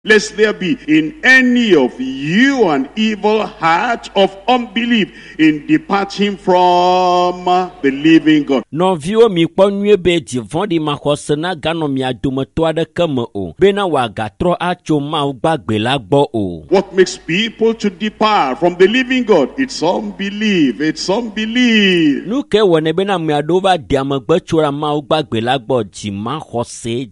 lest there be in any of you an evil heart of unbelief in departing from the living God. No view mi ponye be divandi makosena gano mi adumeto adeke me o. Bena wagatro acho ma ugbagbe lagbo o. What makes people to depart from the living God? It's unbelief. It's unbelief. Nuke wone bena mi adova diamagbe chora ma ugbagbe lagbo jima hose.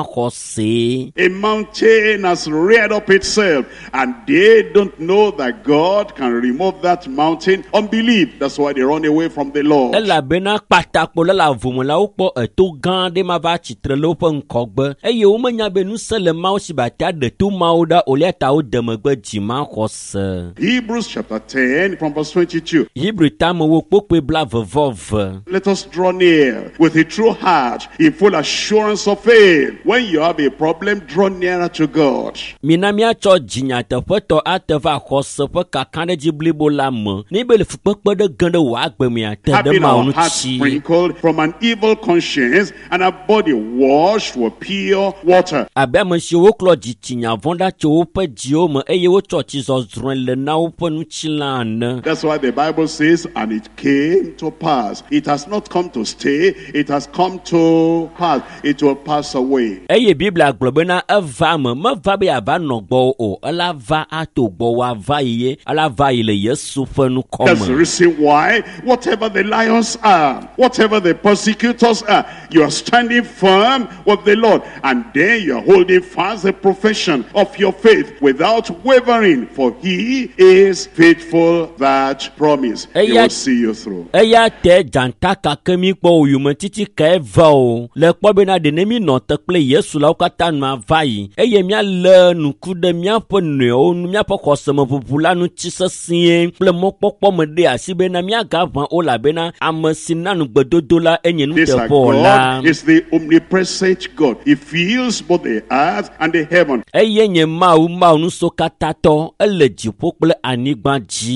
A mountain has reared up itself, and they don't know that God can remove that mountain. Unbelief. That's why they run away from the Lord. Ela bena patakpo la vumula upo eto gande ma va chitre lopo nkogbe. Eye umenya benu sele ma osibata de tu mauda oleta o demegbe jima hose. Hebrews chapter 10 from verse 22. Hebrew tamo wo pokwe bla vevov. Let us draw near with a true heart, in full assurance of faith. When you have a problem, draw nearer to God. Minamia cho jinyata poto ateva hose pe kakande jiblibo lamo. Nibele fukpe de gande wa agbemia te de Having ma our hearts onuchi. sprinkled from an evil conscience and our body washed with pure water. Abe menshi wo klo jichinya vonda cho wo pe jio me eye wo cho Jesus dron le na wo pe nuchilane. That's why the Bible says, and it came to pass. It has not come to stay, it has come to pass. It will pass away. Eye Biblia globena eva me va be ava no gbo o ala va ato gbo wa va ye ala va ile Yesu fe nu That's the come. reason why, whatever the lions are, whatever the persecutors are, you are standing firm with the Lord. And then you are holding fast the profession of your faith without wavering. For he is faithful that promise. He will see you through. Eya te janta ka kemi kpo yume titi ka eva o le kpo bena de nemi no te kple Yesu la ukata na vai eye mia le nuku de mia po ne o mia po koseme popula nu chisesie kple mokpokpo me de asibe na mia gavan o la bena amesina nu gbedodo la enye nu This te po la God is the omnipresent God. He fills both the earth and the heaven. eye nye mau nu so katato ele jipo kple anigba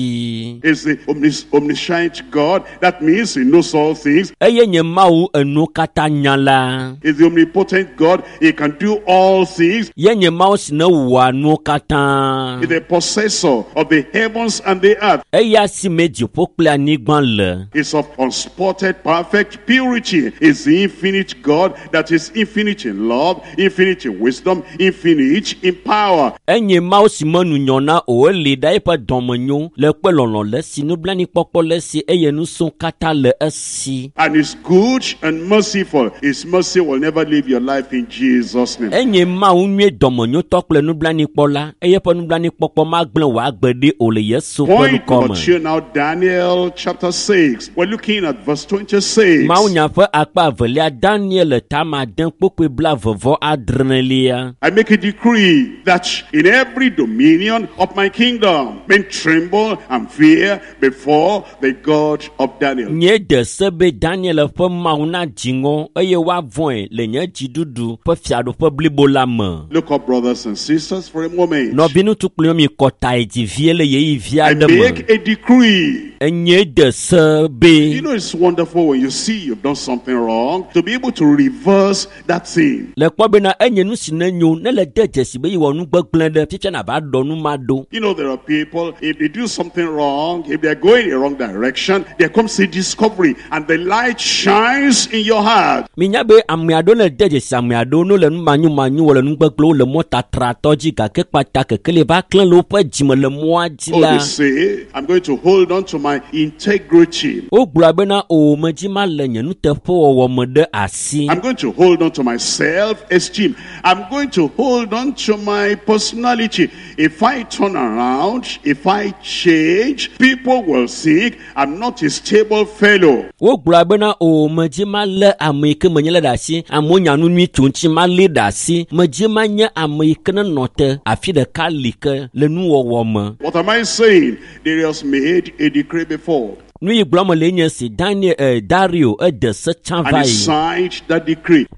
ji Is the omniscient God. That means he knows all things. eye nye mau enu kata nyala Is the omnipotent God. He can do all things. ye nye mau sine wa nu kata Is the possessor of the heavens and the earth. eya si meji pokple anigban le. Is of unspotted perfect purity. Is the infinite God that is infinite in love, infinite in wisdom, infinite in power. Enye mao si menu nyona o le da ipa domenyo le pelolo le si no blani popo le si eye nu son kata le esi. And is good and merciful. His mercy will never leave your life in Jesus' name. Enye mao nwe domenyo tokle nu blani pola eye pa nu blani popo ma gben wa gbede o le yesu pelu Point number come. 2 now, Daniel chapter 6. We're looking at verse 26. Mao nya fa akpa velia Daniel tama den pokwe bla vovo adrenelia. I make a decree that in every dominion of my kingdom, men tremble and fear before the God of Daniel. Nye de sebe Daniel fa mao na jingo eye wa voin le nye jidudu pa fiado pa blibo la me. Look up, brothers and sisters, for a moment. No binu tukle mi kota eti viele ye I via de me. make a decree. Enye de sebe. You know, it's wonderful when you see you've done something wrong, to be able to reverse that thing. Le kwa bena enye nu sinenyo ne le de jesibe yi wonu gbegble de fiche na ba do nu mado. You know, there are people, if they do something wrong, if they're going in the wrong direction, there comes a discovery and the light shines in your heart. Minyabe amiado le de jesi amiado no le nu manyu wole nu gbegble le mota tratoji ka ke pata ke le ba klen lo pe jime le moa ji Oh, la. they say, I'm going to hold on to my integrity. O gbla bena o meji ma le nye nu te po wo me de asi. I'm going to hold on to my self-esteem. I'm going to hold on to my personality. If I turn around, if I change, people will think I'm not a stable fellow. O gbla bena o meji ma le ameke menyele da si amonya nu nwi tunchi ma le da si meji ma nye ameke ne note afi de kalike le nu wo me. What am I saying? Darius made a decree before. Nu yi gbla me le nye si Daniel Dario de se And he chanvai. signed that decree.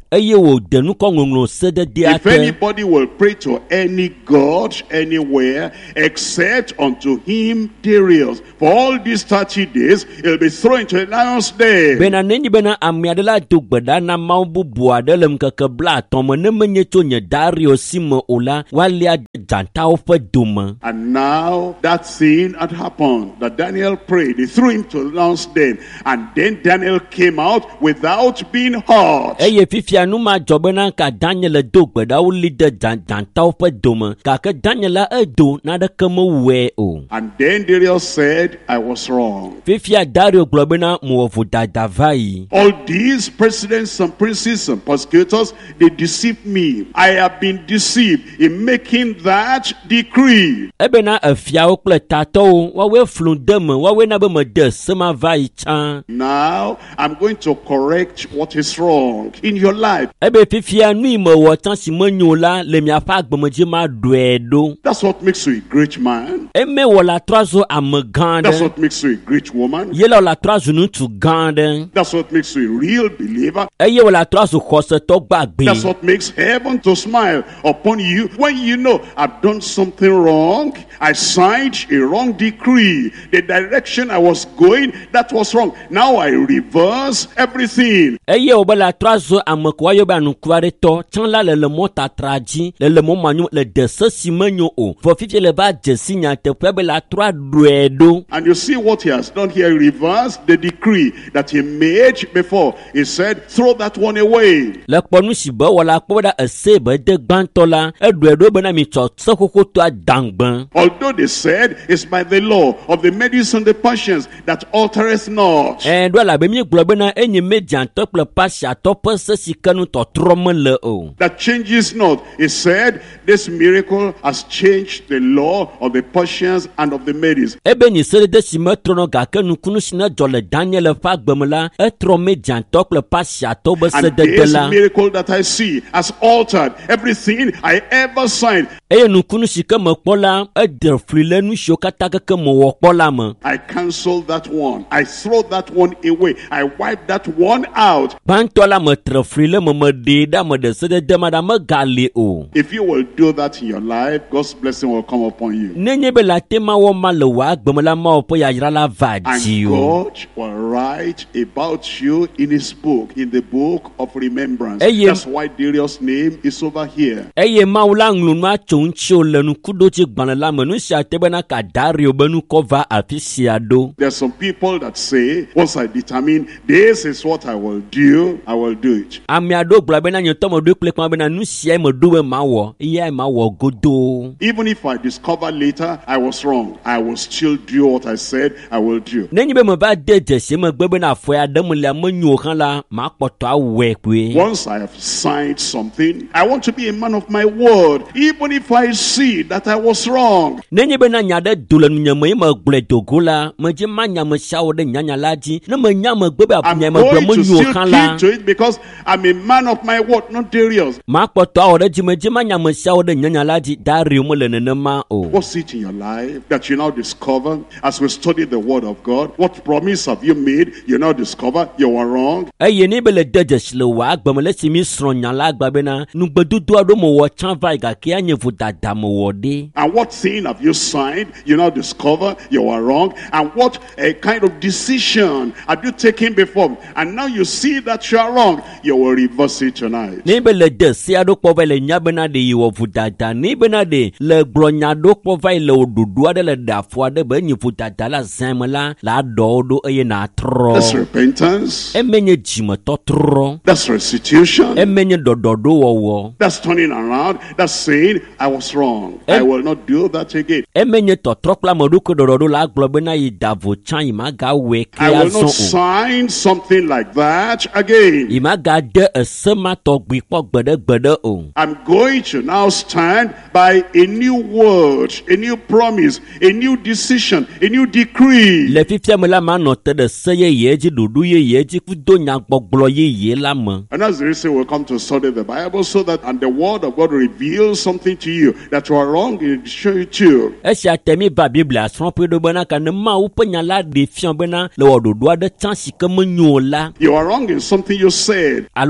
eye wo denu ko ngonglo sede dia If anybody will pray to any god anywhere except unto him Darius, for all these 30 days he'll be thrown into a lion's den. Bena neni bena amiadela dugbeda na maumbu buadelem kekebla tomo ne menye to nye Darius simo ola walia janta ofe duma. And now that thing had happened that Daniel prayed. They threw him to the lion's den, and then Daniel came out without being hurt. Eye fifia numa jobena ka Daniel dugbeda uli de janta ofe duma kake Daniel edo na de kemo we o. And then Darius said, I was wrong. Fifia Darius globena muovu dadavai. All these presidents and princes and persecutors, they deceived me. I have been deceived in making that decree. Ebena afia okle tato wawe flundeme wawe na be mede sema vai chan. Now I'm going to correct what is wrong in your life. Ebe fifia nui me wotan si menyola le miafa agbemeje ma duedo. That's what makes you a great man. Eme wala trazo amegande. That's what makes you a great woman. Yela wala trazo nu tu gande. That's what makes you a real believer. Eye wala trazo khose to gbagbe. That's what makes heaven to smile upon you when you know I've done something wrong. I signed a wrong decree. The direction I was going, that was wrong. Now I reverse everything. Eye obala trazo amekwa yoba nukware to chanla le mota traji le mo manyo le dese simenyo o. For fifie le ba jesinya te pebe la trois duedo. And you see what he has done here. He reversed the decree that he made before. He said, throw that one away. Le kponu si be wala kpoda esebe de gbantola eduedo bena mi cho sekoko to adangban. Although they said it's by the law of the Medes and the Persians that altereth not. And wala be mi globena enye median tople pasha tope se sikanu to tromen le o. That changes not. He said this miracle has changed the law of the Persians and of the Medes. Ebe ni sere de si metrono ga ke nukunu sina jole Daniel fa gbemela etro median tople pasha tobe se And de this la. miracle that I see has altered everything I ever signed. Eye nukunu si ke me kpola eder frile nu shokata ke mo wokpola me. I cancel that one. I throw that one away. I wipe that one out. Bantola me tre frile me de da me de se de ma da me gale o. If you will do that in your life, God's blessing will come upon you. Nenye be la tema wo malewa gbemela ma opo ya yira la vaji And o. God will write about you in his book, in the book of remembrance. Hey, That's why Darius' name is over here. Eye maula nglunu achonchi o le nu kudochi gbanela me nu si atebena ka Dario benu kova afisiado. There are some people that say, once I determine this is what I will do it. Amiado gbla bena nyoto mo do plekma bena nu si ai mo do we mawo. Iye ma wo godo. Even if I discover later I was wrong, I will still do what I said I will do. Nenye be mo ba de se me gbebe na fo ya de mo le mo nyu kan la ma poto awe kwe. Once I have signed something, I want to be a man of my word, even if I see that I was wrong. Nenye be na nyade dole nu nyame ma gble dogola, me je ma nyame shawo de nyanya laji, na me nyame gbebe I'm apunya me gble going mo to nyu still kan la. keep to it because I'm a man of my word, not Darius. Ma poto awore ji me je ma nyame shawo de nyanya laji Dario mo le nene ma o. What's it in your life that you now discover as we study the word of God? What promise have you made? You now discover you were wrong. Eye ni be le deje sile wa gbemele si mi sron nyala agba na nugbedudu ado mo wo chanva ga ke anye vu dada mo wo de. And what thing have you signed? You now discover you were wrong. And what kind of decision have you taken before? And now you see that you are wrong. You will reverse it tonight. Ni be le de si ado po le nyabe na de wo vu dada ni be na de le glonya do po vai le odudu ade le da fo ade be nyi vu dada la zemla la do do eye na tro. That's repentance. Emenye jime to tro. That's restitution. Emenye dododo wo. That's turning around. That's saying, I was wrong. I will not do that again. Emenye to trokla moduko dododo la globe na yi davo chan ima ga we I will kreason not o. sign something like that again. Ima ga de esema to gbi po gbede o. I'm going to now stand by a new word, a new promise, a new decision, a new decree. Le fifia me la ma no te de seye yeji dudu yeji kudo nya gboglo ye la mo. And that's the reason we'll come to study the Bible so that and the word of God reveals something to you that you are wrong in show it to you. Esi atemi ba Biblia son pe do bana ka ne ma u penya la defiant bana le wodo do de chansi ke menyo la. You are wrong in something you said. Alo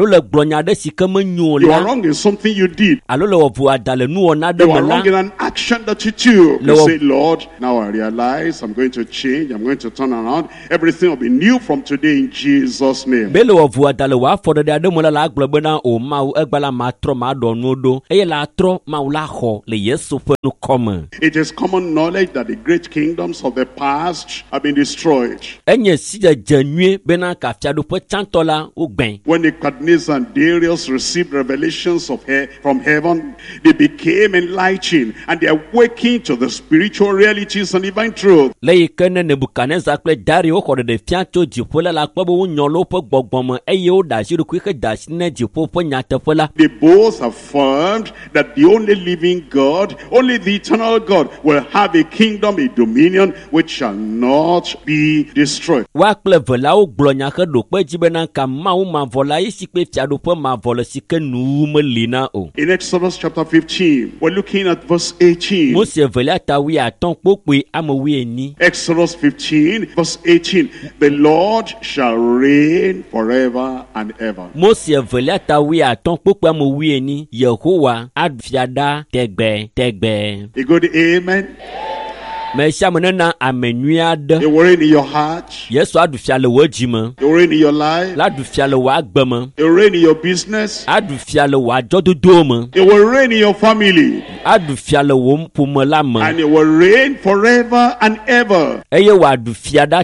le gblɔnya ɖe si ke menyo You are la, wrong in something you did. alo le wɔvu ada le nuwɔna ɖe You me are la, wrong in an action that you took. You Lord. say, Lord, now I realize I'm going to change. I'm going to turn around. Everything will be new from today in Jesus' name. be le wɔvu ada le wɔ afɔɖeɖe aɖe me la agblɔ bena o Mawu egbe la matrɔ maɖɔ nuwo ɖo eye la atrɔ Mawu la xɔ le Yesu ƒe nukɔme. It is common knowledge that the great kingdoms of the past have been destroyed. Enye si dzedze nyuie bena kafiaɖoƒe tsãtɔ la wogbẽ. When Nebuchadnezzar and Darius received revelations of from heaven, they became enlightened and they awakened to the spiritual realities and divine truth. Le yi ke ne Nebukadnezar kple Dario xɔ ɖeɖefia tso dziƒo la kpɔ be wonyɔ le woƒe gbɔgbɔ me eye woɖe asi ɖokui xe da asi ne dziƒo ƒe nyateƒe la. They both affirmed that the only living God, only the eternal God, will have a kingdom, a dominion which shall not be destroyed. Wa kple velawo gblɔ nya xe ɖo kpe dzi bena ka Mawu mavɔ la yi si kpe fiaɖoƒe mavɔ le si ke nu meli na o. In Exodus chapter 15, we're looking at verse 18. Mose velia ta wi atɔ̃ kpokpoe ame wi enyi. Exodus 15, verse 18. The Lord shall reign forever and ever. Mose velia ta wi atɔ̃ kpokpoe ame wi enyi. Yehowa aɖu ɖa tegbe. A good amen. Me sia me nena ame nyui aɖe. You reign in your heart. Yesu aɖu fia le wò dzi me. You reign in your life. La ɖu fia le wò agbe me. You reign in your business. Aɖu fia le wò adzɔdodo me. You will reign in your family. Aɖu fia le wò ƒome la me. And you will reign forever and ever. Eye wòaɖu fia ɖa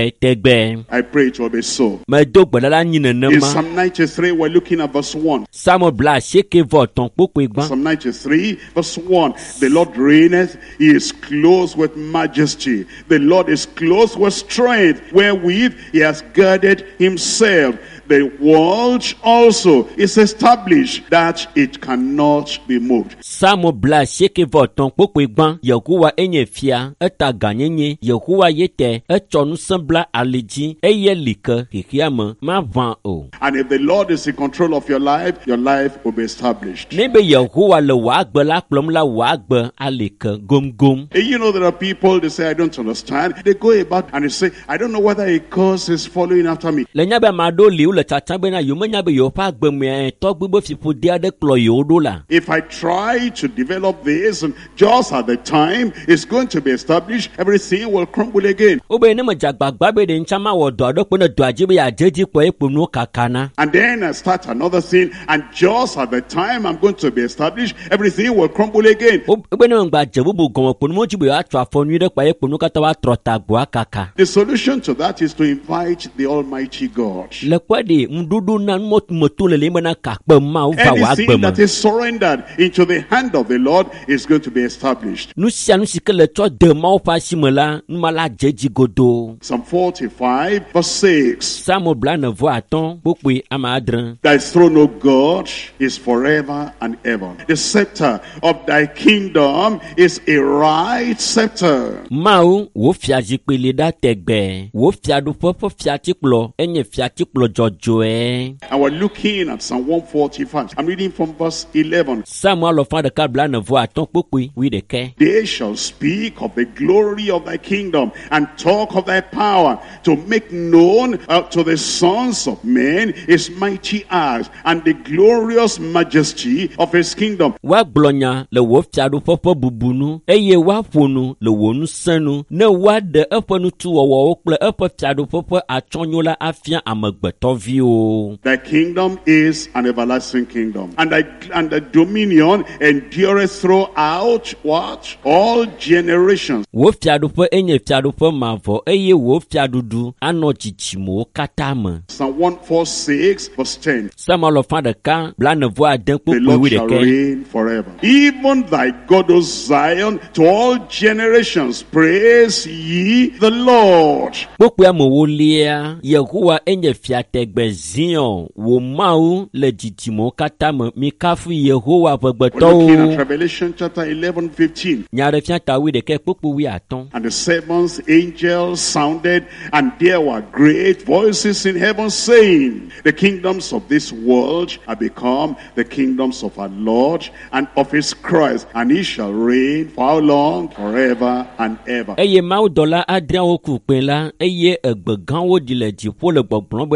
tegbe. I pray it will be so. Medo gbeɖeɖa nyi In nenema. Psalm 93, we're looking at verse 1. Samuel bla asieke vɔ tɔ̃ kpokpoe gbã. Psalm 93, verse 1. The Lord reigneth, he is clothed with majesty. The Lord is clothed with strength, wherewith he has girded himself. The world also is established that it cannot be moved. Samuel bla asieke vɔ tɔ̃ kpokpoe gbã. Yehowa enye fia, eta ganyenye. Yehowa yete, etsɔ ŋusẽ bla ali dzi, eye li ke xexea me maʋã o. And if the Lord is in control of your life will be established. Ne be Yehowa le wò agbe la kplɔm la wò agbe ali ke gomgom. And you know there are people, they say, I don't understand. They go about and they say, I don't know whether a curse is following after me. Le nya be ame aɖewo li wole tsatsam bena yewo menya be yewoƒe agbe me tɔgbi be fiƒode aɖe kplɔ yewo ɖo la. If I try to develop this, and just at the time it's going to be established, everything will crumble again. Wo be ne me dze agbagba be ɖe ŋtsa ma wɔ dɔ aɖe kpe ne dɔa dzi be yeadze dzi kpɔ ekpo nuwo kakana. And then I start another thing, and just at the time I'm going to be established, everything will crumble again. Wo be ne me gba dze bubu gɔme kpo nu mo dzi be yewoatrɔ afɔ nyui ɖe kpɔ ekpo nu katã woatrɔ tagboa kaka. The solution to that is to invite the Almighty God. Le kpɔ ɖe ŋuɖuɖu na numoto le le bena kakpe Mawu va wò agbe Anything that me. is surrendered into the hand of the Lord is going to be established. Nu sia nu si ke le tsɔ de Mawu ƒe asi me la, numa la dze dzi godoo. Psalm 45 verse 6. Samuel bla ne vɔ atɔ̃ kpokpoe ame adre. Thy throne, O God, is forever and ever. The scepter of thy kingdom is a right scepter. Mawu wò fiazikpui li ɖa tegbe. Wò fiaɖuƒe ƒe fiatikplɔ enye fiatikplɔ dzɔdzɔe. And we're looking at Psalm 145. I'm reading from verse 11. Samuel alɔfa ɖeka bla ne vɔ atɔ̃ kpokpoe wi ɖeke. They shall speak of the glory of thy kingdom and talk of thy power, to make known to the sons of men his mighty acts and the glorious majesty of his kingdom. Woagblɔ nya le wò fiaɖuƒe ƒe bubunu eye woaƒo nu le wò ŋusẽ nu ne woaɖe eƒe nutuwɔwɔwo kple eƒe fiaɖuƒe ƒe atsyɔ̃nyo la afia amegbetɔviwo. Thy kingdom is an everlasting kingdom, and the dominion endureth throughout what? All generations. Wò fiaɖuƒe enye fiaɖuƒe mavɔ eye wò fiaɖuɖu anɔ dzidzimewo katã me. Psalm 146 verse 10. Samuel alɔfa ɖeka bla ne vɔ ade The kpokpoe Lord wi shall ɖeke. reign forever. Even thy God, O Zion, to all generations, praise ye the Lord. Kpokpoe ame wolia, Yehowa enye fiategbe Zion, wò Mawu le dzidzimewo katã me. Mikafu Yehowa We're looking at ƒe Revelation chapter 11:15. nya ɖe fia ta wi ɖeke kpokpoe wi atɔ̃. And the seventh angel sounded, and there were great voices in heaven saying, the kingdoms of this world are become the kingdoms of our Lord and of his Christ, and he shall reign for how long? Forever and ever. Eye Mawu dɔla adreawo ku kpẽ la eye egbe gãwo ɖi le dziƒo le gbɔgblɔm bena xexea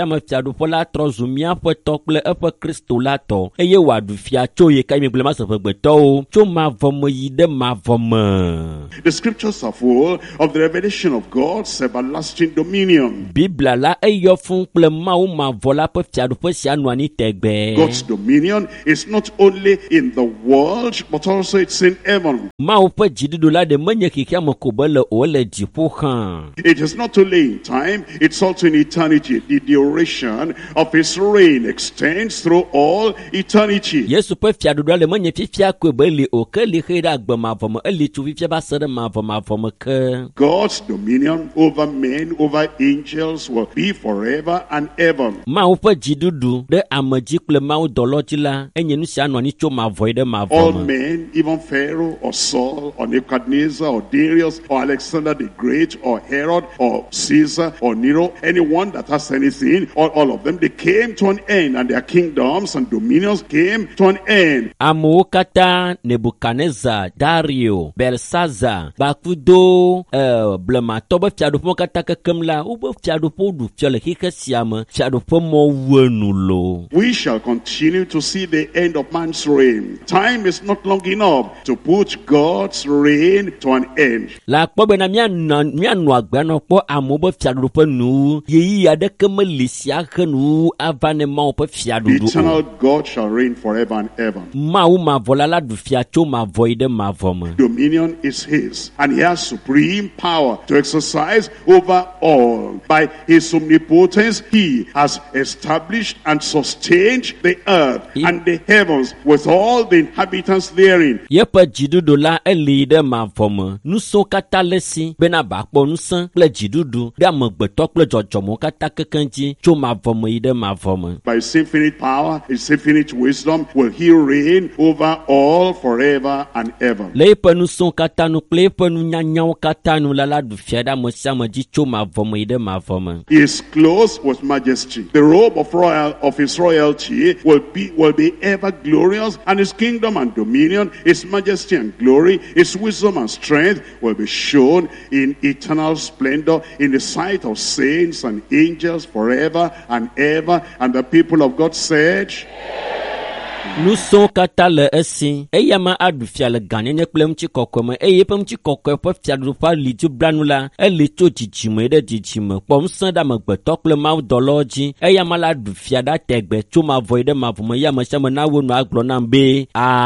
sia me fiaɖuƒe la trɔ zu míaƒe tɔ kple eƒe Kristo la tɔ eye wòaɖu fia tso ye ka mi gblẽ ma seƒegbetɔwo tso mavɔ me yi ɖe mavɔ me. The scriptures are full of the revelation of God's everlasting dominion. Biblia la eyɔ fún kple Mawu mavɔ la ƒe fiaɖuƒe sia nɔ anyi tegbe. God's dominion is not only in the world, but also it's in heaven. Mawu ƒe dziɖuɖu la ɖe menye xexea me ko be le o le dziƒo xã. It is not only in time, it's also in eternity. The duration of his reign extends through all eternity. Yesu ƒe fiaɖuɖu la le menye fifia koe be li o ke li xe ɖe agbe mavɔ me eli tso fifia va se ɖe mavɔ me ke. God's dominion over men, over angels will be forever and ever. Mawu ƒe dziɖuɖu ɖe ame dzi kple Mawu dɔlɔ dzi la enye nu sia nɔ anyi tso mavɔ yi ɖe mavɔ All me. men, even Pharaoh or Saul or Nebuchadnezzar or Darius or Alexander the Great or Herod or Caesar or Nero, anyone that has anything, all of them, they came to an end, and their kingdoms and dominions came to an end. Amewo katã Nebukadnezar, Dario, Belsazar, Bakudo, blematɔ be fiaɖuƒewo katã kekem la wobe fiaɖuƒewo ɖu fia le xixe sia me fiaɖuƒe mɔ wenu lo. We shall continue to see the end of man's reign. Time is not long enough to put God's reign to an end. La kpɔ bena míanɔ agbe nɔ kpɔ amewo be fiaɖuƒe nu yeyi aɖeke meli sia xe nu ava ne Mawu ƒe The fiaɖuɖu eternal o. God shall reign forever and ever. Mawu mavɔ la ɖu fia tso mavɔ yi ɖe mavɔ me. Dominion is his, and he has supreme power to exercise over all. By his omnipotence, he has established and sustained the earth and the heavens with all the inhabitants therein. Yeƒe dziɖuɖu la eli ɖe mavɔ me. Nusẽwo katã le si bena bakpɔ nusẽ kple dziɖuɖu ɖe amegbetɔ kple dzɔdzɔmewo katã kekeŋ dzi tso mavɔ me yi ɖe mavɔ me. By his infinite power, his infinite wisdom, will he reign over all forever and ever. Le yeƒe nusẽwo katã nu kple yeƒe nunyanyawo katã nu la ɖu fia ɖe ame sia ame dzi tso mavɔ me yi ɖe mavɔ me. He is clothed with majesty. The robe of his royalty will be ever glorious, and his kingdom and dominion, his majesty and glory, his wisdom and strength will be shown in eternal splendor in the sight of saints and angels forever and ever. And the people of God said, Nusẽwo katã le esi eya ma aɖu fia le gãnyenye kple ŋutikɔkɔe me eye eƒe ŋutikɔkɔe ƒe fiaɖuƒe ali dzo blanu la eli tso dzidzime ɖe dzidzime kpɔ ŋusẽ ɖe amegbetɔ kple mawudɔlawo dzi eya ma la ɖu fia ɖe tegbe tso mavɔ yi ɖe mavɔ me ya me sia me na wo nɔ agblɔ nam be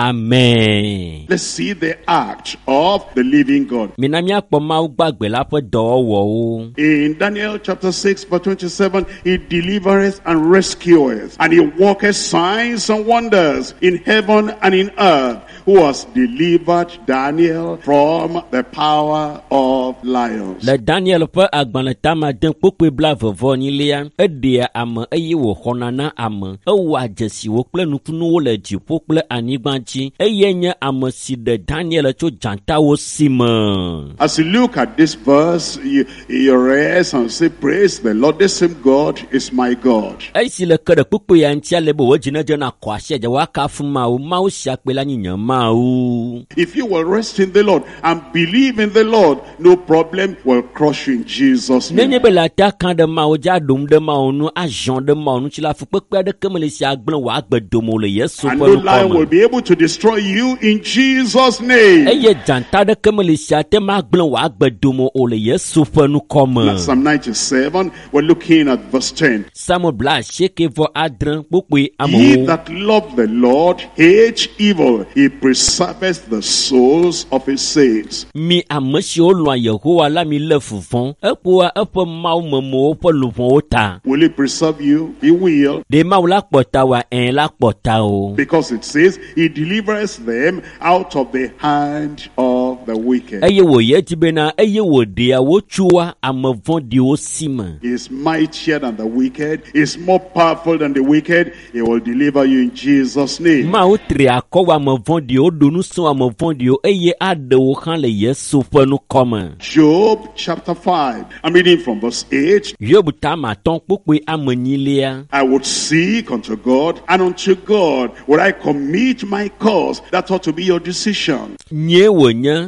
amen. let's see the act of the living God. Mina míakpɔ Mawu gbagbe la ƒe dɔwɔwɔwo. In Daniel chapter 6 verse 27, he delivereth and rescueth, and he worketh signs and wonders in heaven and in earth, who has delivered Daniel from the power of lions. Le Daniel ƒe agbalẽ tama de kpokpe blavevɔnyilia eɖea ame eye wòxɔna na ame ewɔa dzesiwo kple nukunuwo le dziƒo kple anyigba dzi eye nye ame si ɖe Daniel tso dzatawo si me. As you look at this verse, you rest and say, praise the Lord, the same God is my God. Esi le ke ɖe kpokpe ya ŋutia le be wo dzinedze na kɔ asi dze woakafu Mawu sia kpe la nye nye Mawu. If you will rest in the Lord and believe in the Lord, no problem will crush you in Jesus' name. Nenye be le ata kan ɖe Mawu dzi aɖom ɖe Mawu nu azhɔn ɖe Mawu nu tsi la fukpekpe aɖeke mele si agblẽ wò agbedomo le Yesu And ƒe no lion will nukɔ me. be able to destroy you in Jesus' name. Eye dzanta aɖeke mele si ate ma agblẽ wò agbedomo o le Yesu ƒe nukɔ me. Psalm 97, we're looking at verse 10. Samuel bla asiekɛ adre kpokpe He amewo. that love the Lord hate evil. He preserveth the souls of his saints. Mi ame siwo lɔ̃a Yehowa la mi le vuvɔm eƒoa eƒe Mawu memewo ƒe luʋɔwo ta. Will he preserve you? He will. Ɖe Mawu la kpɔ ta wa la kpɔ ta o. Because it says, he delivers them out of the hand of the wicked. Eye wòye dzi bena eye wòɖea wotsoa ame vɔ̃ɖiwo si me. He is mightier than the wicked. He is more powerful than the wicked. He will deliver you in Jesus' name. Mawu tri akɔ wɔ ame vɔ̃ɖiwo ɖo nu sɔ ame vɔ̃ɖiwo eye aɖewo hã le Yesu ƒe nukɔ me. Job chapter 5. I'm reading from verse 8. Yob tama atɔ̃ kpokpe ame enyilia. I would seek unto God, and unto God would I commit my cause. That ought to be your decision. Nye wònye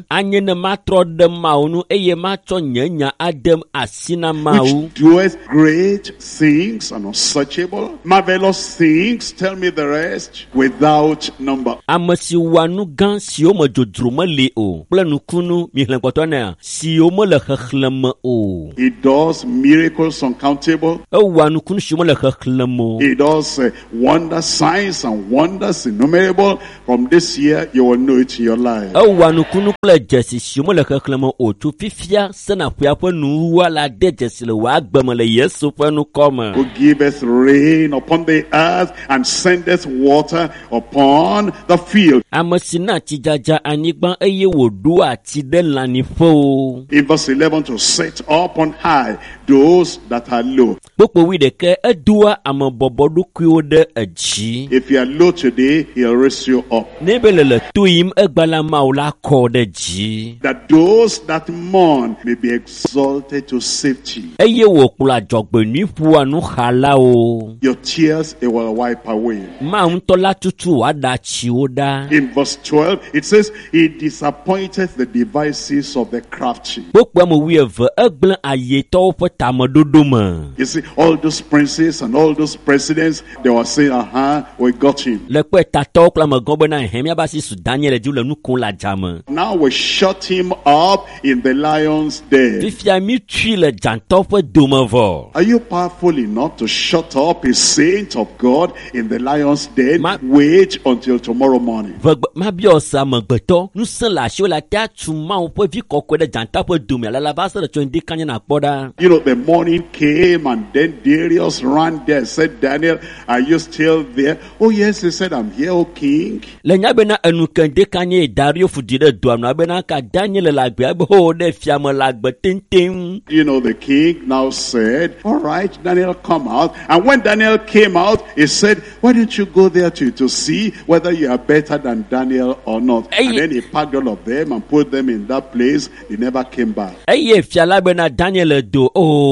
anye ne matrɔ ɖe Mawu nu eye matsɔ nye nya adem asi na Mawu. Which doeth great things and unsearchable, marvelous things, tell me the rest, without number. Ame si wɔa nu gã siwo me dzodzro meli o kple nukunu mihlẽ kpɔtɔnea siwo mele xexlẽme o. He does miracles uncountable. Ewɔa nukunu siwo mele xexlẽme o. He does wonders, signs and wonders innumerable. From this year, you will know it in your life. Ewɔa nukunu kple dzesi siwo mele xexlẽme o tso fifia sena ƒea ƒe nuwua la de dzesi le wòa agbeme le Yesu ƒe nukɔme. Who giveth rain upon the earth and sendeth water upon the field. Ame si na tsidzadza anyigba eye wòɖo ati ɖe lãnyiƒewo. In verse 11, to set up on high those that are low. Kpokpo 11 edoa ame bɔbɔ ɖokuiwo ɖe edzi. If you are low today, he'll raise you up. Ne be le to yim egbala Mawu la kɔ ɖe dzi. That those that mourn may be exalted to safety. Eye wòkplɔ adzɔgbenui ƒua nuxalawo. Your tears it will wipe away. Mawu ŋutɔ la tutu wòaɖa tsiwo ɖa. In verse 12, it says, he disappointeth the devices of the crafty. Kpokpo ame 12 egblẽ ayetɔwo ƒe tameɖoɖo me. You see, all those princes and all those presidents, they were saying, we got him. Le kpe tatɔwo kple amegãwo bena míaba si su Daniel dzi le nu kum le adzame. Now we shut him up in the lion's den. Fifia mi tui le dzãtɔ ƒe dome vɔ. Are you powerful enough to shut up a saint of God in the lion's den? Wait until tomorrow morning. Mabia se amegbetɔ nusẽ le asiwo le tea tu Mawu ƒe vi kɔkɔe ɖe dzãtɔ ƒe dome alala va se le tso ŋdi kanye na kpɔ ɖa. You know, the morning came and then Darius ran there, said, Daniel, are you still there? Oh yes, he said, I'm here, O king. Le nya bena enu kende kanye Dario fudi ɖe doa nu bena ka Daniel le agbe be ho ɖe fiame le agbe teŋteŋ. You know, the king now said, all right, Daniel, come out. And when Daniel came out, he said, why don't you go there to see whether you are better than Daniel or not? And then he packed all of them and put them in that place. They never came back. Eye fia la bena Daniel do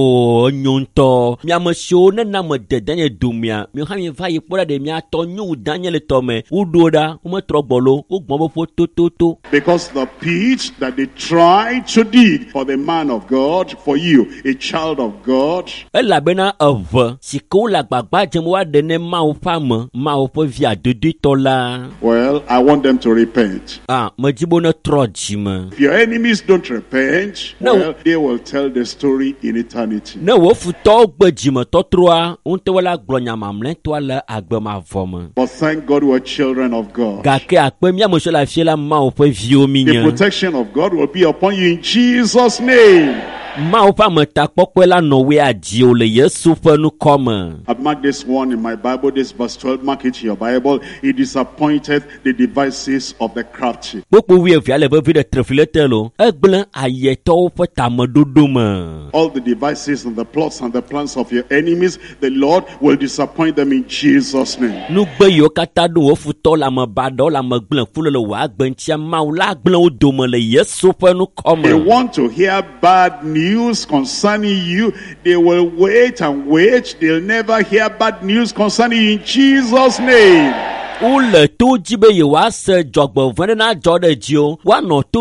nyonto miame siwo nena me de Daniel domia mi hã mi va yi kpɔ ɖe ɖe miatɔ nyo Daniel tɔme woɖo ɖa wometrɔ gbɔlo wogbɔn be ƒo tototo. Because the pit that they tried to dig for the man of God, for you, a child of God. Elabena eve si ke wole agbagba dzem woaɖe ne Mawu ƒe ame Mawu ƒe vi adodoetɔ la. Well, I want them to repent. Medi bo ne trɔ dzime. If your enemies don't repent, well, they will tell the story in eternity. Ne wo futɔwo gbe dzime tɔtrɔa ŋutɔ la gblɔ nya mamlɛtɔa le agbemavɔ me. But thank God we're children of God. Gake akpe miame sɔ le afia la Mawu ƒe viwo mi nye. The protection of God will be upon you in Jesus' name. Mawu ƒe ametakpɔkpɔe la nɔ woe adziwo le Yesu ƒe nukɔme. I've marked this one in my Bible, this verse 12, mark it in your Bible. He disappointed the devices of the crafty. Kpokpo 12 le vevi ɖe trefli le te lo. Egblẽ ayetɔwo ƒe tameɖoɖo me. All the devices and the plots and the plans of your enemies, the Lord will disappoint them in Jesus' name. Nugbe yiwo katã ɖo wo futɔ le ame baɖɔ le ame gblẽ ƒu le wòa agbe ŋutia Mawu la gblẽ wo dome le Yesu ƒe nukɔme. They want to hear bad news concerning you. They will wait and wait. They'll never hear bad news concerning you in Jesus' name. Wole to dzi be yewoase dzɔgbevɔ̃ ɖe na dzɔ ɖe dzio woanɔ to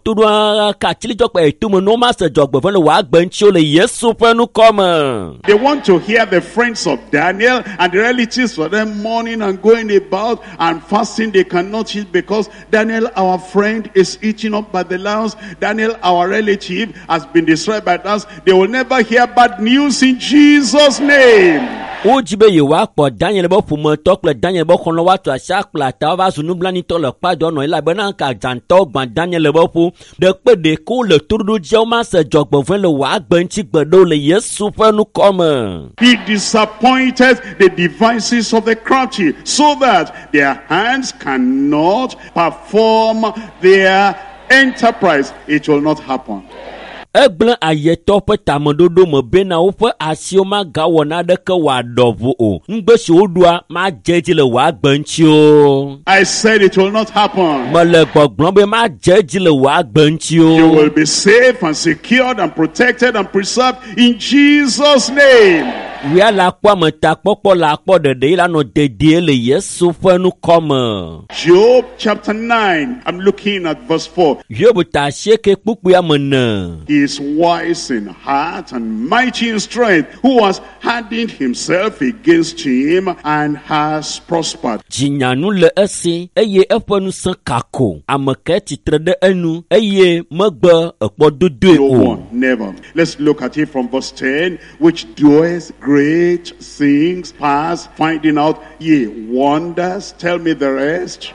ɖo ka tsili dzɔgbe etome ne womase dzɔgbevɔ̃ le wòa agbe ŋuti le Yesu ƒe nukɔme. They want to hear the friends of Daniel and the relatives for them mourning and going about and fasting. They cannot eat because Daniel, our friend, is eaten up by the lions. Daniel, our relative, has been destroyed by us. They will never hear bad news in Jesus' name. Wodzi be yewoakpɔ Daniel be ƒometɔ kple Daniel be xɔlɔ woatu asi akplɔ atawo va zu nublanitɔ le kpadɔ nɔ elabena ka dzãtɔwo gbã Daniel be ƒo ɖekpe ɖeko le toɖoɖo dziawo ma se dzɔgbevɔ̃ le wòa agbe ŋuti gbe ɖo le Yesu ƒe nukɔme. He disappointed the devices of the crafty so that their hands cannot perform their enterprise. It will not happen. Egblẽ ayetɔ ƒe tameɖoɖo me bena woƒe asiwo magawɔ naɖeke wòaɖɔ ʋu o. Ŋugbe si woɖoa madze edzi le wòa agbe ŋuti o. I said it will not happen. Mele gbɔgblɔm be madze edzi le wòa agbe ŋuti o. You will be safe and secured and protected and preserved in Jesus' name. wia la kpɔ me ta kpɔkpɔ la kpɔ ɖeɖe la nɔ dedie le Yesu ƒe nukɔme. Job chapter 9, I'm looking at verse 4. Job ta asieke kpukpui amene. He is wise in heart and mighty in strength, who has hardened himself against him and has prospered. Dzinyanu le esi eye eƒe ŋusẽ kako. Ame ke tsitre ɖe enu eye megbe ekpɔdodoe No o. one, never. Let's look at it from verse 10, which doeth great things past finding out, ye wonders. Tell me the rest.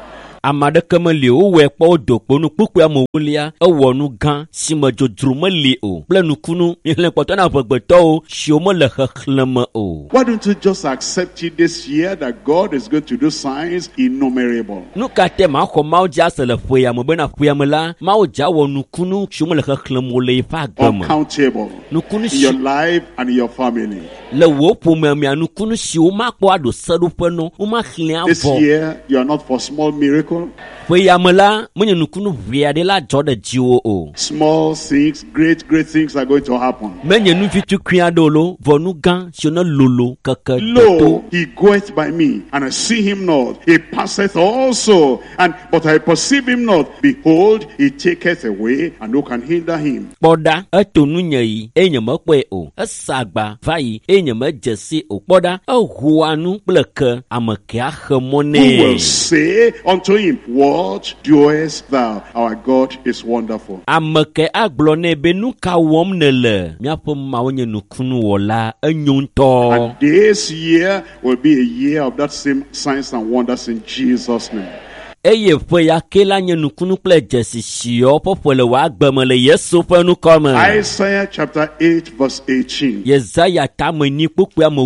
Ame aɖeke meli o, wowɔe kpɔ wodo kpo nukpukpui amewolia, ewɔ nu gã si me dzodzro meli o, kple nukunu miexlẽ kpɔtɔ na ʋegbetɔwo siwo mele xexlẽme o. Why don't you just accept it this year that God is going to do signs innumerable? Nu ka te maxɔ Mawu dzi ase le ƒea me bena ƒea me la, Mawu dza wɔ nukunu siwo mele xexlẽme o le yiƒe agbe me. Uncountable Nukunu in si your life and in your family. le wò ƒomea mea nukunu siwo makpɔ aɖo seɖoƒe no, womaxlẽ This avɔ. year, you are not for small miracle. Ƒea me la, menye nukunu ʋe aɖe la dzɔ ɖe dziwò o. Small things, great things are going to happen. Menye nu vi tukui aɖewo lo, vɔ nu gã siwo ne lolo keke Lo, toto. he goeth by me, and I see him not. He passeth also, but I perceive him not. Behold, he taketh away, and who can hinder him? Kpɔɖa, eto nunye yi, eye nye mekpɔe o. Esa agba va yi, eye nye medze si o. Kpɔɖa, ehoa nu kple ke, ame ke axe mɔ Who will nɛ. say unto him, what doest thou? Our God is wonderful. Ame ke agblɔ nɛ be nu ka wɔm nele. Míaƒe Mawu nye nukunu wɔla, enyo ŋutɔ. And this year will be a year of that same signs and wonders in Jesus' name. Eye ƒe ya ke la nye nukunu kple dzesi siwo ƒeƒe le wòa agbe me le Yesu ƒe nukɔme. Isaiah chapter 8 verse 18. Yesaya tame nyi kpukpui ame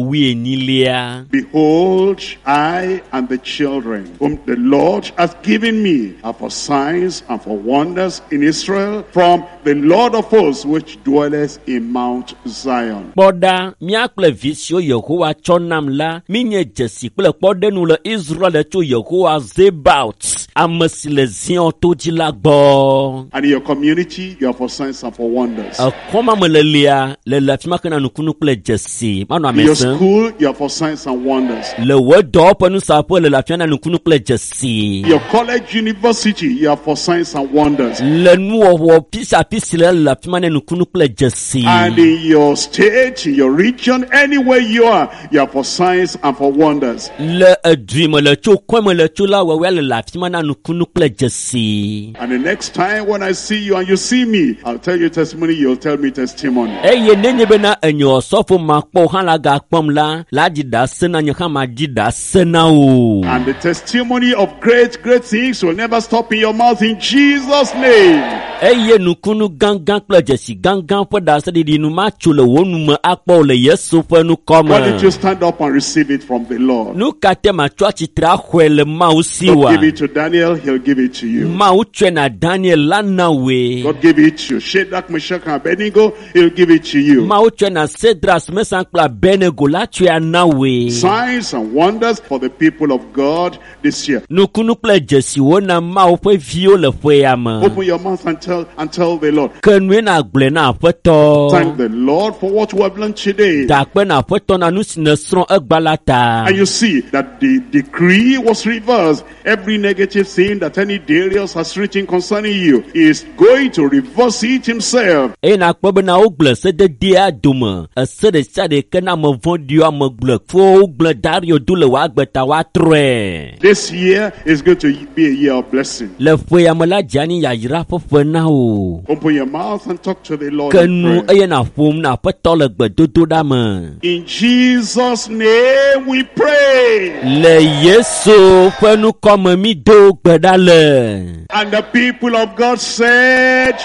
18. Behold, I and the children whom the Lord hath given me are for signs and for wonders in Israel from the Lord of hosts which dwelleth in Mount Zion. Kpɔɖa, mía kple vi siwo Yehowa tsɔ nam la, mi nye dzesi kple kpɔɖenu le Israel tso Yehowa Zebaot, ame si le Zion to dzi la gbɔ. And in your community, you are for signs and for wonders. Ekɔma me le lia, le afi ma ke na nukunu kple dzesi. Manɔ In your ame se. school, you are for signs and wonders. Le wò dɔwɔƒe nusaƒe le afi na nukunu kple dzesi. Your college, university, you are for signs and wonders. Le nuwɔwɔ pisi le afi ma na nukunu kple dzesi. And in your state, in your region, anywhere you are for signs and for wonders. Le edui me le tso kɔe me le tso la wɔwɔe le afi ma na nukunu kple dzesi. And the next time when I see you and you see me, I'll tell you testimony, you'll tell me testimony. Eye nenye bena enye ɔsɔfo ma kpɔ hã la ga kpɔm la di da se na nye hã ma di da se na o. And the testimony of great things will never stop in your mouth in Jesus' name. Eye nukunu gãgã kple dzesi gãgã ƒe ɖaseɖiɖi nu ma tso le wo nu me akpɔ le Yesu ƒe nukɔme. Why don't you stand up and receive it from the Lord? Nu ka te ma tso atsitre axɔe le Mawu si God wa. give it to Daniel, he'll give it to you. Mawu tsɔe na Daniel la na we. God give it to Shadrach, Meshach, and Abednego, he'll give it to you. Mawu tsɔe na Sedras, Mesak kple Abednego la tsɔe ana we. Signs and wonders for the people of God this year. Nukunu kple dzesiwo na Mawu ƒe viwo le ƒea me. Open your mouth and tell the Lord. Ke nue na gblɔe na Aƒetɔ. Thank the Lord for what we have learned today. Dakpe na Aƒetɔ na nu si nesrɔ̃ egba la ta. And you see that the decree was reversed. Every negative thing that any Darius has written concerning you is going to reverse it himself. Eye nakpɔ bena wogblẽ sededea dome. Ese ɖe sia ɖe ke na ame vɔ̃ɖiwo ame gblẽ fo wogblẽ Dario do le wòa agbe ta woatrɔe. This year is going to be a year of blessing. Le ƒea me la dzani yayra ƒe ƒe na o. Open your mouth and talk to the Lord Ke in nu prayer. eye na ƒom na Aƒetɔ le gbedodoɖa me. In Jesus' name we pray. Le Yesu ƒe nukɔme mi do gbe ɖa le. And the people of God said,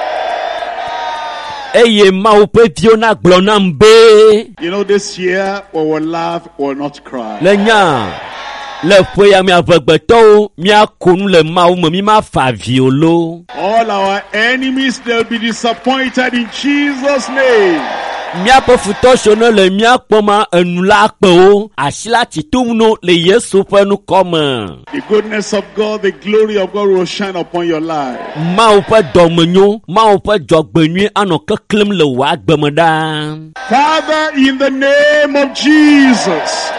Eye Mawu ƒe viwo na gblɔ nam be. you know, this year we will laugh, we will not cry. Le nya. Le ƒea mia vegbetɔwo miako nu le Mawu me mi ma fa avi o lo. All our enemies, they'll be disappointed in Jesus' name. Miapo futo shono le miapo ma enula kpo asila titumno le Yesu penu koma. The goodness of God, the glory of God will shine upon your life. Ma upa domenyo, ma upa jogbenyu ano keklem le wa gbemeda. Father, in the name of Jesus,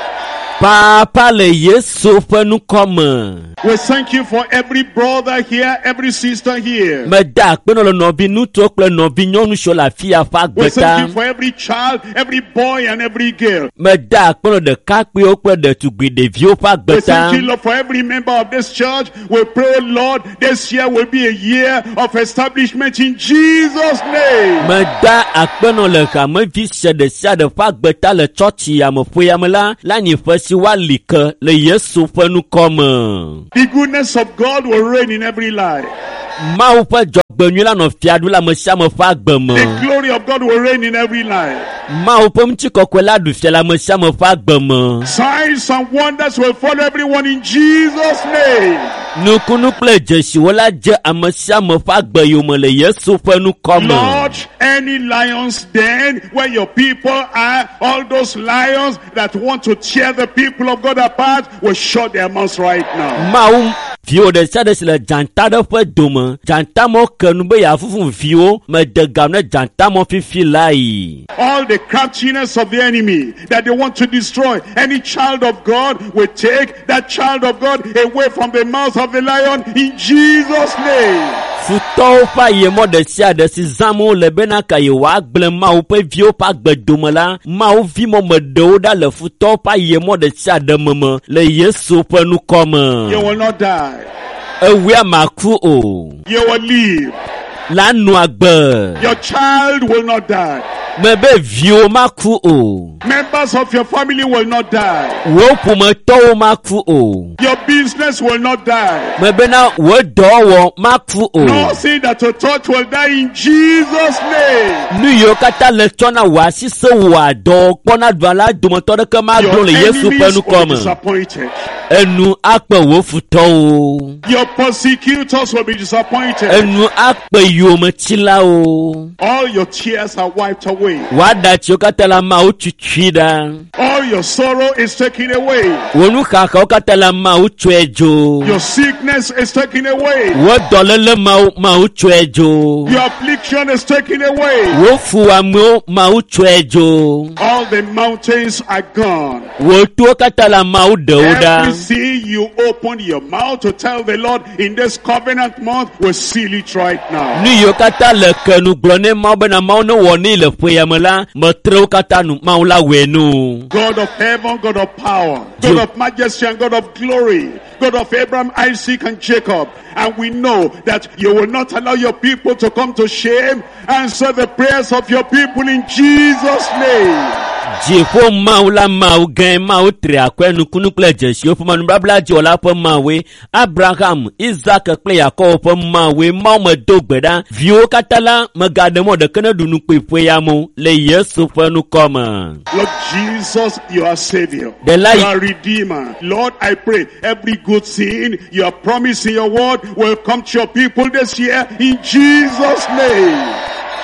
Papa le Yesu penu koma. we thank you for every brother here, every sister here. Me da kpeno le novi nuto kple novi nyɔnu sho la fia fa We thank gbeta. you for every child, every boy and every girl. Me da kpeno ɖekakpuiwo kple ɖetugbi ɖeviwo fa We thank you, gbeta. Lord, for every member of this church. We pray, Lord, this year will be a year of establishment in Jesus' name. Me da akpeno le hamevi sia ɖe fa gbeta le tsɔtsi yameƒoyame la nyiƒe si woali ke le Yesu ƒe nukɔme. The goodness of God will reign in every life. Mawu ƒe dzɔgbenyui la nɔ fia ɖu le ame sia ame ƒe agbe me. The glory of God will reign in every life. Mawu ƒe ŋutikɔkɔe la ɖu fia le ame sia ame ƒe agbe me. Signs and wonders will follow everyone in Jesus' name. Nukunu kple dzesiwo la dze ame sia ame ƒe agbe yome le Yesu ƒe nukɔme. Lord, any lions den where your people are, all those lions that want to tear the people of God apart will shut their mouths right now. Mawu viwo ɖe sia ɖe si le dzanta ɖe ƒe dome. Dzanta mɔ ke nu be yeafufu viwo me de gam ne dzanta mɔ fifi la yi. All the craftiness of the enemy that they want to destroy, any child of God will take that child of God away from the mouth of the lion in Jesus' name. Futɔwo ƒe ayemɔ ɖe sia ɖe si zãm wole bena ka yewoagblẽ Mawu ƒe viwo ƒe agbedome la, Mawu vi mɔmeɖewo ɖa le futɔwo ƒe ayemɔ ɖe sia ɖe me le Yesu ƒe You nukɔme. will not die. Ewia maku o. You will live. La nu agbe. Your child will not die. Mebe viwo maku o. Members of your family will not die. Wo ƒometɔwo maku o. Your business will not die. Mebena wo dɔwɔwɔ maku o. Nothing that will touch will die in Jesus' name. Nu yiwo katã le tsɔna wò asi se wòa dɔ kpɔna ɖua la dometɔ ɖeke magblẽ Your le Yesu ƒe enemies will be nukɔme. disappointed. Enu akpe wo futɔwo. Your persecutors will be disappointed. Enu akpe yometsilawo. All your tears are wiped away. Wòaɖa tsiwo katã le ameawo tutui ɖa. All your sorrow is taken away. Wò nuxaxawo katã le ameawo tsɔe dzo. Your sickness is taken away. Wò dɔléle mawo tsɔe dzo. Your affliction is taken away. Wò fu amewo mawo tsɔe dzo. All the mountains are gone. Wò towo katã le ameawo ɖewo ɖa. Everything you open your mouth to tell the Lord in this covenant month will seal it right now. Nu yiwo katã le kenu gblɔ ne Mawu bena Mawu ne wɔ ne le ƒeyame la, metre wo katã nu Mawu la wɔe nu. God of heaven, God of power, God of majesty and God of glory, God of Abraham, Isaac and Jacob. And we know that you will not allow your people to come to shame. Answer the prayers of your people in Jesus' name. Dziƒo Mawu la Mawu gã Mawu tri akɔe nukunu kple dzesiwo ƒe nubabla dziwɔla ƒe Mawue, Abraham, Isaac kple Yakob ƒe Mawue, Mawu me do gbe ɖa viwo katã la megaɖe mɔ ɖeke ne ɖu nukpui ƒeyamu le Yesu ƒe nukɔme. Lord Jesus, you are Savior. The light- You are Redeemer. Lord, I pray every good thing you have promised in your word will come to your people this year in Jesus' name.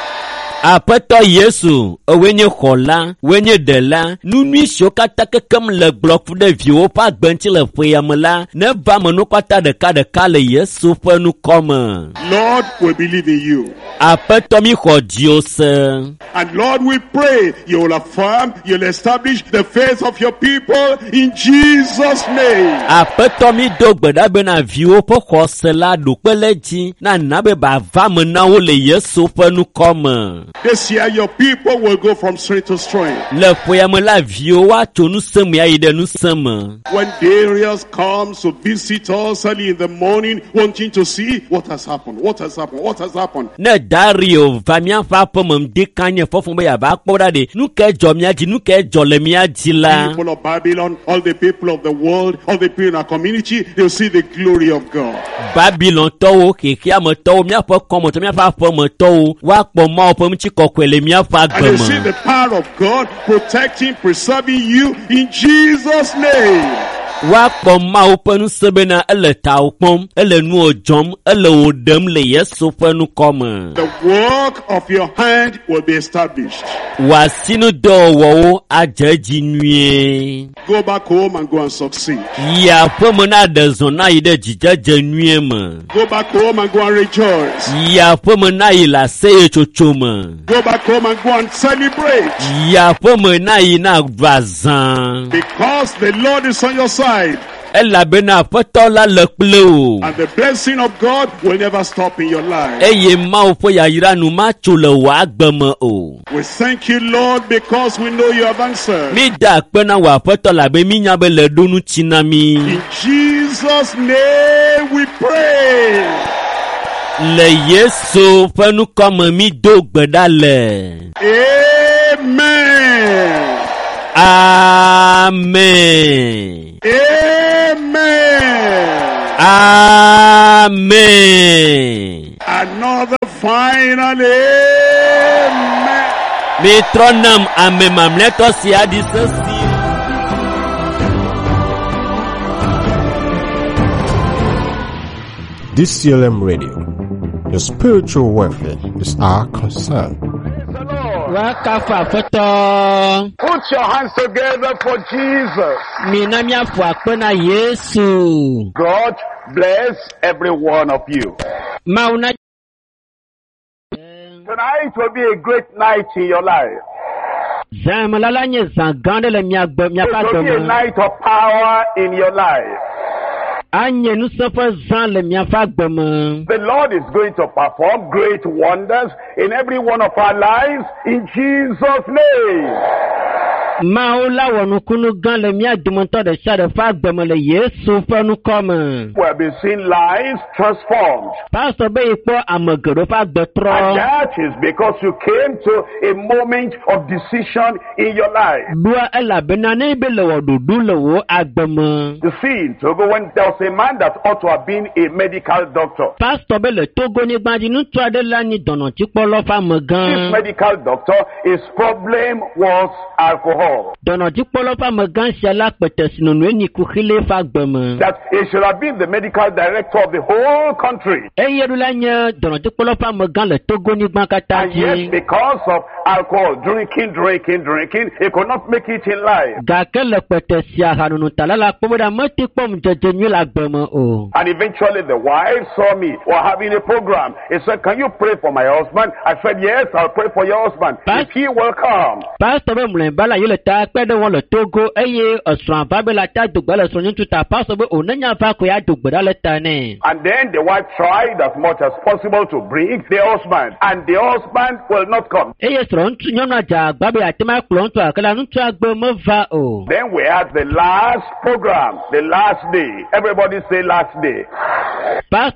Aƒetɔ Yesu, ewoe nye xɔla, woe nye ɖela, nunui siwo katã kekem le gblɔƒu ɖe viwo ƒe agbe ŋuti le ƒeyame la, ne va me nu katã ɖeka le Yesu ƒe nukɔme. Lord, we believe in you. Aƒetɔ mi xɔ dziwo se. And Lord, we pray you will affirm, you'll establish the faith of your people in Jesus' name. Aƒetɔ mi do gbe ɖa bena viwo ƒe xɔse la ɖo kpe le dzi na na be bava me na wo le Yesu ƒe nukɔme. This year, your people will go from strength to strength. Le ƒeyame la viwo woatso nuseme ayi ɖe nuseme. When Darius comes to visit us early in the morning, wanting to see what has happened, what has happened, what has happened. Ne Dario va míaƒe aƒe me ŋdi kanye fɔfɔ be yeava kpɔ ɖa ɖe nu ke dzɔ mía dzi, nu ke dzɔ le mía dzi la. People of Babylon, all the people of the world, all the people in our community, they'll see the glory of God. Babylon tɔwo, xexea me tɔwo, míaƒe kɔmetɔ, míaƒe aƒe me tɔwo, woakpɔ Mawu ƒe ŋutikɔkɔe le míaƒe And agbe they see me. the power of God protecting, preserving you in Jesus' name. Wakpo mau penu sebena ele tau pom, ele nuo jom, ele odem le Yesu penu kome. The work of your hand will be established. Wasinu do wo ajeji nwie. Go back home and go and succeed. Ya pomona de zona ide jijaje nwie me. Go back home and go and rejoice. Ya pomona ila seye chochome. Go back home and go and celebrate. Ya pomona ina vazan. Because the Lord is on your side. Ela bena potola lekpleo. And the blessing of God will never stop in your life. Eye mau po ya iranu macho le wa gbeme o. We thank you, Lord, because we know you have answered. Mi da pena wa potola be mi nya be le donu chinami. In Jesus' name we pray. Le Yesu penu comme mi do gbedale. Amen. Amen. Amen. Amen. Another final amen. Metronam amen mamleto si adisasi. DCLM Radio, the spiritual welfare is our concern. Put your hands together for Jesus. God bless every one of you. Tonight will be a great night in your life. It will be a night of power in your life. The Lord is going to perform great wonders in every one of our lives in Jesus' name. We have been seeing lives transformed. And that is because you came to a moment of decision in your life. You see, in Togo, when there was a man that ought to have been a medical doctor. This medical doctor, his problem was alcohol. That he should have been the medical director of the whole country. And yet, because of alcohol, drinking, he could not make it in life. And eventually the wife saw me while having a program. He said, "Can you pray for my husband?" I said, "Yes, I'll pray for your husband. If he will come." And then the wife tried as much as possible to bring the husband, and the husband will not come. Then we had the last program, the last day. Everybody say last day. I'm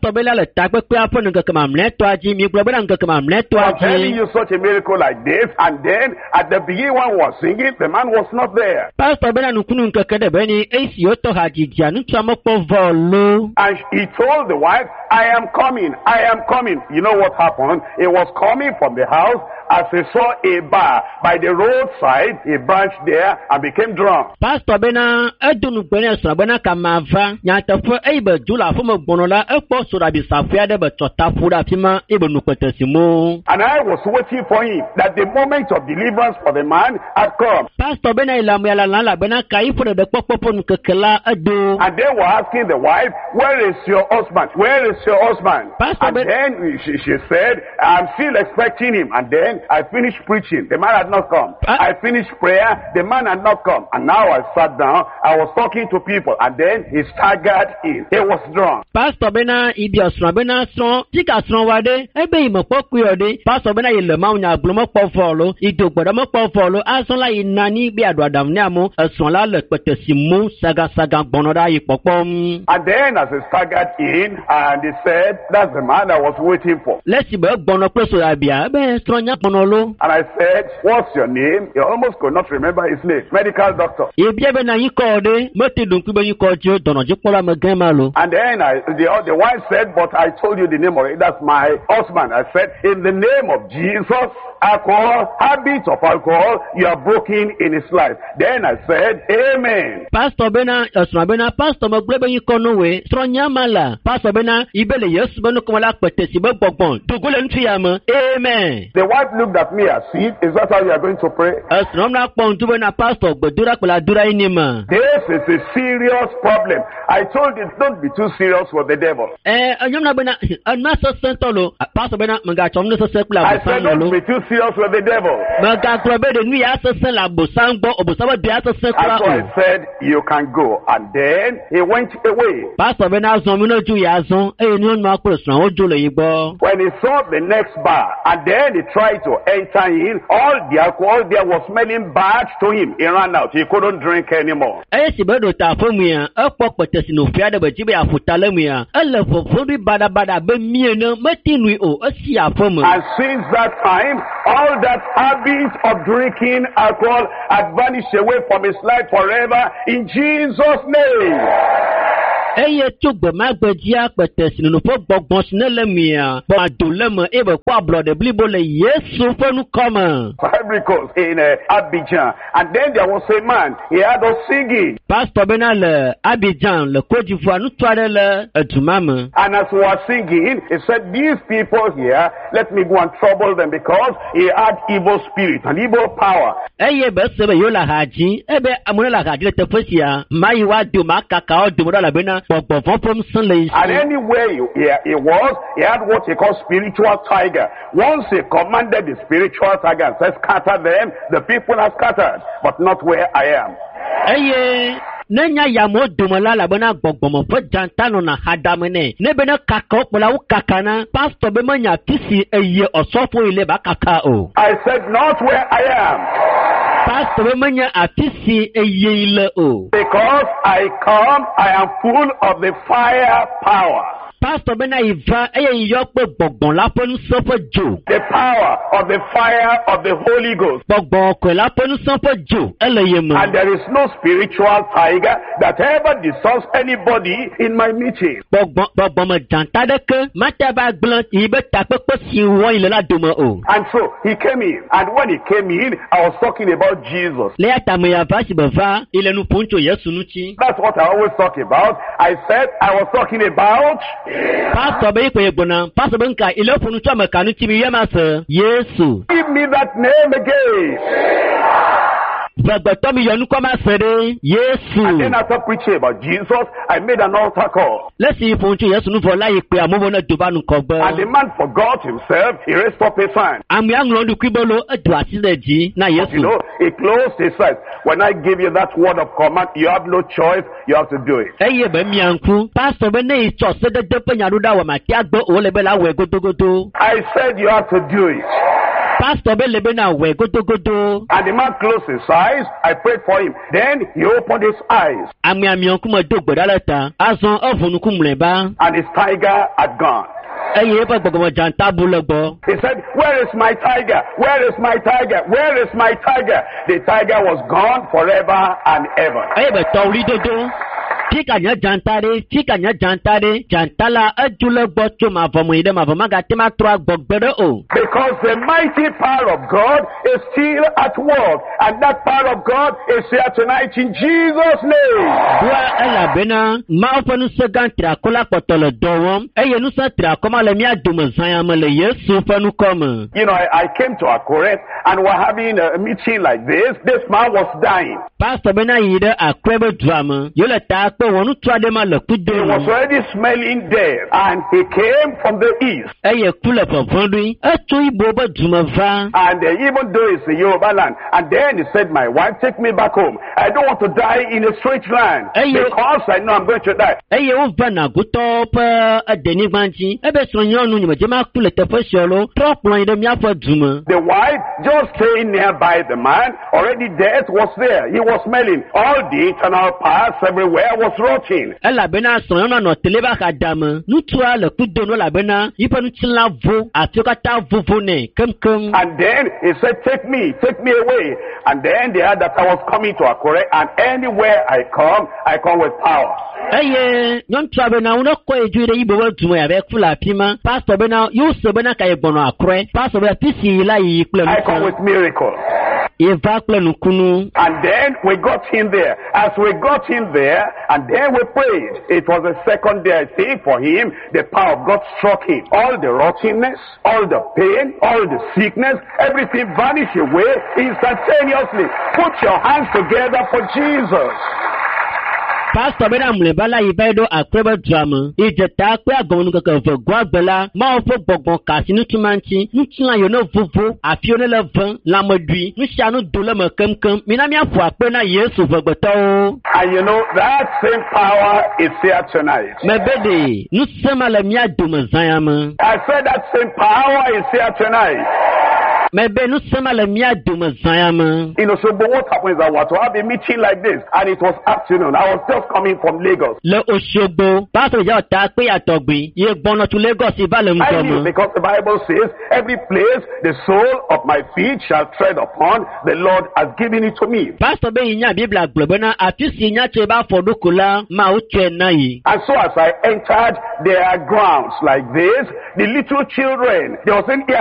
telling you such a miracle like this, and then at the beginning one was singing, the man was not there. And he told the wife, I am coming. You know what happened? He was coming from the house. As he saw a bar by the roadside, he branched there and became drunk. And I was waiting for him, that the moment of deliverance for the man had come. And they were asking the wife, "Where is your husband? Where is your husband?" And then she said, "I'm still expecting him." And then I finished preaching. The man had not come. I finished prayer. The man had not come. And now I sat down. I was talking to people. And then he staggered in. He was drunk. And then as he staggered in, and he said, "That's the man I was waiting for." And I said, "What's your name?" He almost could not remember his name. Medical doctor. And then the wife said, "But I told you the name already. That's my husband." I said, "In the name of Jesus, alcohol, habit of alcohol, you are broken in his life. Then I said, Amen. Pastor Bena, Pastor Maglebe Yikonowe, Stronyamala, Pastor Bena, Ibele Yosbano Komala Petesibo Bobon, to Golentiam, Amen. The wife looked at me as if, is that how you are going to pray? As Romna Pontubena Pastor, but Durakula Dura Inima. This is a serious problem. I told you, don't be too serious with the devil. A master Santolo, Pastor Bena Magatomno Circular. I said, don't be too serious with the devil. That's why I said, you can go. And then he went away. Pastor when he saw the next bar, and then he tried to enter in, all the alcohol there was smelling bad to him. He ran out. He couldn't drink anymore. And since that time, all that habit of drinking alcohol had vanished away from his life forever in Jesus' name. Eye tugbe magbejia kpetesi no fo gbogbon lemia ba dolema ebe kwa blood blibo le Yesu fonu come. Ivory Coast in Abidjan, and then there was a man, he had us singing. Pastor Benal Abidjan le Côte d'Ivoire nous toile le tumama. And as we were singing, he said, these people here, let me go and trouble them because he had evil spirit and evil power. Eye be sebe yo la haji ebe amuna la haji le tefosia mai wa do makaka o do la bena. And anywhere he was, he had what he called spiritual tiger. Once he commanded the spiritual tiger and said, scatter them, the people are scattered, but not where I am. Nenya yamo dumala la bona gbogbomo fo jantano na hadamene ne bena kaka pola ukakana pastor be manya kisi eye osofo ile ba kaka o. I said not where I am. Pastor be manya akisi eye ile o. Because I come, I am full of the fire power. Pastor Bena Iva eye yokpe gbogbon la ponu sofo jo. The power of the fire of the Holy Ghost. Gbogbon ko la ponu sofo jo eleyemo. And there is no spiritual tiger that ever disturbs anybody in my meeting. Gbogbon mo jantade ke mata ba gbon ibe tapepe si won ile la domo o. And so he came in, and when he came in, I was talking about Jesus. Le atamo ya va si bava ile nu poncho Yesu nuchi. That's what I always talk about. I said I was talking about Pastor be ko egbona, Pastor be nka ile funu to makanu ti bi yema se Yesu. Give me that name again. And then after preaching about Jesus, I made an altar call. Let's see if and the man forgot himself. He raised up his hand. He closed his eyes. When I give you that word of command, you have no choice. You have to do it. I said you have to do it. Pastor and the man closed his eyes. I prayed for him. Then he opened his eyes. And his tiger had gone. He said, where is my tiger? Where is my tiger? Where is my tiger? The tiger was gone forever and ever. Because the mighty power of God is still at work, and that power of God is here tonight in Jesus' name. You know, I came to Akure and we're having a meeting like this. This man was dying. He was already smelling death, and he came from the east. And even though it's a Yoruba land, and then he said, my wife, take me back home. I don't want to die in a strange land because I know I'm going to die. The wife just staying nearby the man, already death was there. He was smelling all the internal parts everywhere was rotting. And then he said, take me away. And then they heard that I was coming to Akure, and anywhere I come with power. I come with miracles. Eva kple nukunu. And then we got in there. As we got in there, and then we prayed. It was the second day, I think, for him. The power of God struck him. All the rottenness, all the pain, all the sickness, everything vanished away instantaneously. Put your hands together for Jesus. Pastor Bena Mulebala Ibedo Akreba drama. Ijeta kwe agonu kaka vegwa bela. Ma ofo bogbon kasi nutumanchi. Nutuna yono vuvu. Afione le vin. La modui. Nushanu dole me kem. Minami afwa kwena Yesu vegbeto. And you know, that same power is here tonight. Mebede. Nusema le miya dume zayama. I said that same power is here tonight. Maybe no sema le miya dume zayama. You know, so but what happens is I was to have a meeting like this, and it was afternoon. I was just coming from Lagos. Le Oshobo, pastor Jota kwe atogbi, ye bono to Lagos ibale I knew mkomo. because the Bible says, every place the sole of my feet shall tread upon, the Lord has given it to me. Pastor be inya Biblia globena atusi inya cheba fodukula ma uche nayi. And so as I entered their grounds like this, the little children, they were saying,